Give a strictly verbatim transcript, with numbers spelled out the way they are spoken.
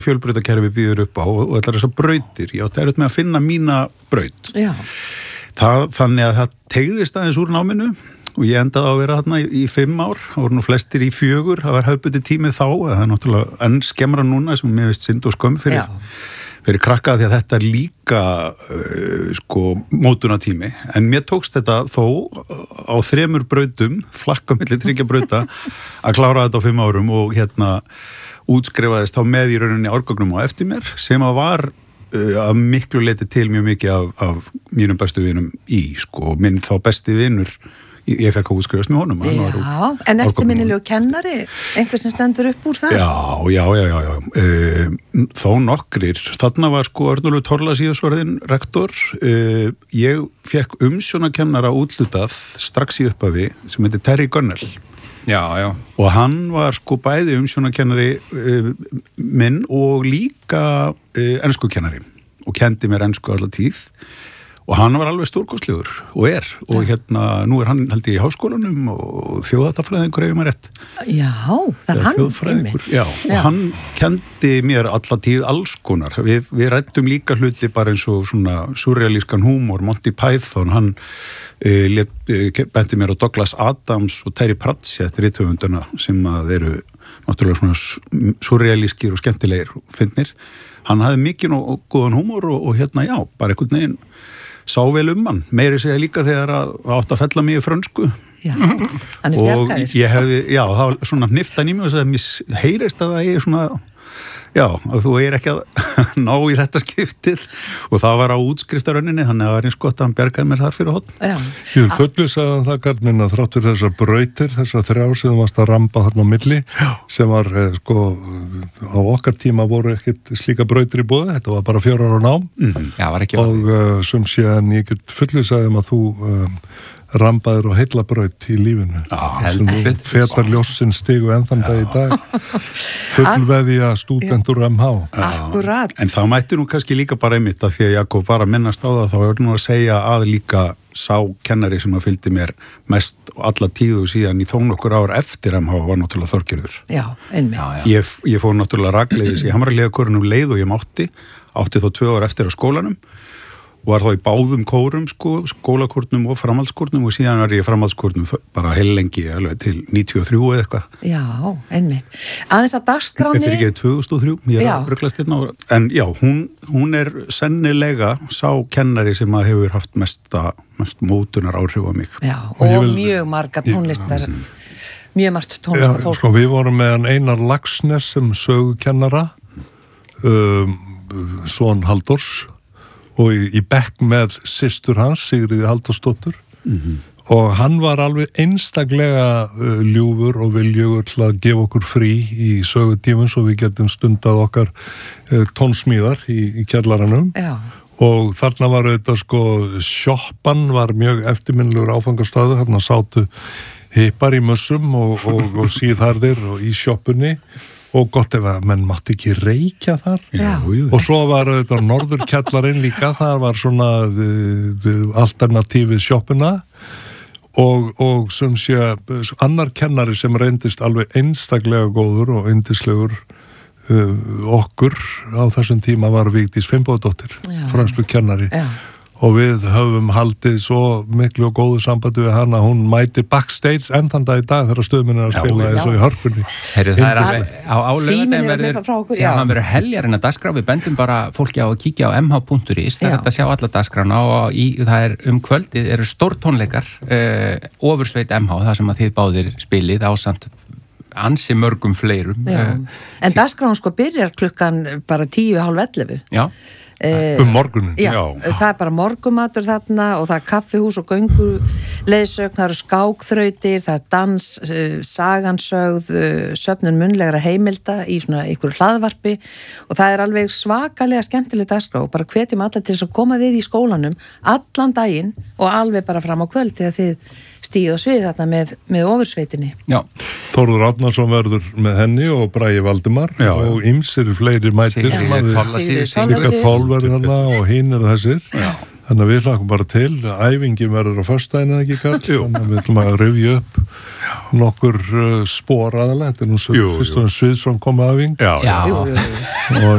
fjölbrautakerfi býður upp á og allar þessar brautir, ég átti erfitt með að finna mína braut. Já. Það, þannig að það teygðist aðeins úr náminu og ég endaði á að vera þarna í, í fimm ár, það voru nú flestir í fjögur, það var hefðbundið tímið þá, það er náttúrulega enn skemmra núna sem mér veist synd og skömm fyrir, fyrir krakka því að þetta er líka uh, sko mótunatími, en mér tókst þetta þó á þremur brautum, flakka milli tryggja brauta, að klára þetta á fimm árum og hérna útskrifaðist þá með í rauninni árgangnum á eftir mér, sem að var að miklu leiti til mjög mikið af, af mínum bestu vinum í, sko, minn þá besti vinur, ég, ég fekk að útskrifast með honum. Já, en eftirminnilegu kennari, einhver sem stendur upp úr það? Já, já, já, já, já. E, þó nokkrir, þarna var sko Örnólfur Thorlacius-varðinn rektor, e, ég fekk umsjónakennara útlutað strax í upphafi sem heitir Terry Gunnell. Já, já. Og hann var sko bæði umsjónakennari uh, minn og líka uh, enskukennari og kendi mér ensku alla tíð og hann var alveg stórkostlegur og er og ja. Hérna, nú er hann held ég í háskólanum og þjóðháttafræðingur ef ég maður rétt. Já, það er hann einmitt. Já, og já. Hann kendi mér alla tíð alls konar. Við, við rættum líka hluti bara eins og svona surrealískan húmor, Monty Python, hann Uh, let, uh, benti mér á Douglas Adams og Terry Pratchett rithöfunduna sem að eru náttúrulega svona surrealískir og skemmtilegir og fyndnir. Hann hafði mikinn og, og góðan húmor og, og hérna já, bara einhvern veginn sá vel um hann. Meiri segja líka þegar að átt að fella mig í frönsku. Já, hann er bjargaðir. Og ég hefði, já, það var svona niftan í mig og það heyrist að það er svona já, og þú er ekki að ná í þetta skiptið og það var á útskriftarönninni, þannig að það var eins gott að hann bjargaði mér þar fyrir hotn. Ég vil fullvissa það, Karlinn, að þráttur þessar brautir, þessar þrjár sem varst að ramba þarna á milli, já. Sem var, sko, á okkar tíma voru ekkert slíka brautir í boði, þetta var bara fjórar á nám mm-hmm. Já, var ekki og uh, sem séðan ég get fullvissaði um að þú um, rambaður og heillabraut í lífinu sem fetar ljósin stigu enn þann dag í dag fullveðja stúdentur M H. Akkurat. En það mætti nú kannski líka bara einmitt að því að Jakob var að minnast á það, þá er nú að segja að líka sá kennari sem að fylgdi mér mest alla tíðu síðan í þó nokkur ár eftir M H var náttúrulega Þorgerður. Já, einmitt. Já, já. Ég, ég fór náttúrulega rakleiðis í Hamraliðakórunum leið og ég mátti, átti þó tvö ár eftir á skólanum var þá í báðum kórum, sko, skólakórnum og framhaldskórnum og síðan var ég í framhaldskórnum bara heil lengi, alveg til níutíu og þrjú eða eitthvað. Já, einmitt. Aðeins að dagskráni... Ég fyrir ekki tvö þúsund og þrjú, ég er að ruglast hérna á... En já, hún, hún er sennilega sá kennari sem að hefur haft mesta, mest mótunar áhrif á mig. Já, og, og vil, mjög marga tónlistar, ég, mjög margt tónlistar fólk. Já, sko, við vorum með Einar Laxness sem sögukennara, um, son Halldórs, og í, í bekk með systur hans, Sigríði Halldórsdóttur mm-hmm. og hann var alveg einstaklega uh, ljúfur og viljugur til að gefa okkur frí í sögutímum svo við getum stundað okkar uh, tónsmíðar í, í kjallaranum Já. Og þarna var þetta sko sjoppan var mjög eftirminnilegur áfangastöðu, þarna sátu hippar í mössum og, og, og síðharðir og í sjoppunni og gott ef að menn mátti ekki reykja þar Já. Og svo var þetta norðurkjallarinn líka, það var svona uh, alternatífið sjoppuna og, og sem sé annar kennari sem reyndist alveg einstaklega góður og yndislegur uh, okkur á þessum tíma var Vigdís Finnbogadóttir, fransku kennari Já. Og við höfum haldið svo miklu og góðu sambandi við hana, hún mæti backstage enn þann dag í dag þegar stöðminn er að spila eins og í hörpunni. Heyrðu, það er alveg á álöfudaginn verður, já, hann verður heljarinn að dagskrá, við bendum bara fólki á að kíkja á m h punktur is, það er þetta að sjá alla dagskrána og í, það er um kvöldið eru stórtónleikar, uh, ofursveit M H, það sem að þið báðir spilið ásamt ansi mörgum fleirum. Uh, en dagskrána sko byrjar klukkan bara tíu, hálf ellefu. Já. Um morgunin. Já, já, það er bara morgumatur þarna og það er kaffihús og gönguleiðsögn, það eru skákþrautir, það er dans, uh, sagansögð, uh, söfnun munnlegra heimilda í svona ykkur hlaðvarpi og það er alveg svakalega skemmtileg dagskrá og bara hvetjum alla til þess að koma við í skólanum allan daginn og alveg bara fram á kvöld þegar þið stíð og svið þarna með, með ofursveitinni. Já. Þórður Árnason verður með henni og Bragi Valdimar já, og ýmsir fleiri mætir Sigga Tólf verður þarna og hinn eru þessir já. Þannig að við hlakum bara til æfingin verður á föstudaginn eða ekki Karl þannig að við ætlum að rifja upp nokkur uh, spor aðalega þetta er nú fyrst og Sviðsson komið æfing já, já. og